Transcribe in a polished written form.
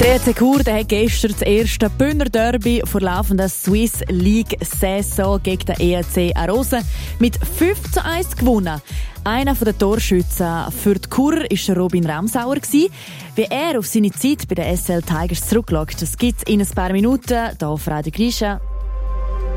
Der EC Chur hat gestern das erste Bündner Derby vor laufender Swiss League Saison gegen den EC Arosa mit 5:1 gewonnen. Einer der Torschützen für die Churer war Robin Ramsauer. Wie er auf seine Zeit bei den SL Tigers zurückschaut, das gibt es in ein paar Minuten hier auf Radio Grisha.